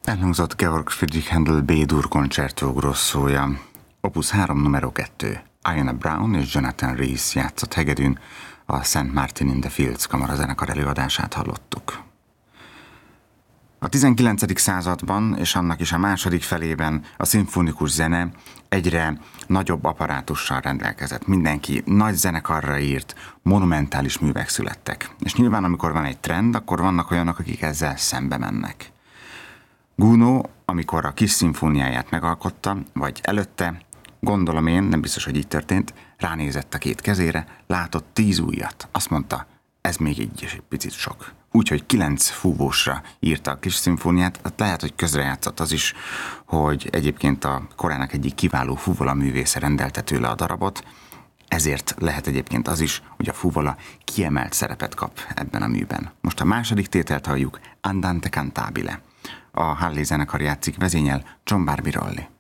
Elhangzott Georg Friedrich Händel B-dur koncertó grosszója. Opus 3 numero 2. Iona Brown és Jonathan Rhys játszott hegedűn, a St. Martin in the Fields kamarazenekar előadását hallottuk. A 19. században és annak is a második felében a szimfonikus zene egyre nagyobb apparátussal rendelkezett. Mindenki nagy zenekarra írt, monumentális művek születtek. És nyilván, amikor van egy trend, akkor vannak olyanok, akik ezzel szembe mennek. Gounod, amikor a kis szimfóniáját megalkotta, vagy előtte, gondolom én, nem biztos, hogy így történt, ránézett a két kezére, látott 10 ujjat. Azt mondta, ez még így is egy picit sok. Úgyhogy 9 fúvósra írta a kis szimfóniát, lehet, hogy közrejátszott az is, hogy egyébként a korának egyik kiváló fúvola művésze rendelte tőle a darabot, ezért lehet egyébként az is, hogy a fúvola kiemelt szerepet kap ebben a műben. Most a második tételt halljuk, Andante cantabile. A Hallé zenekar játszik, vezényel John Barbirolli.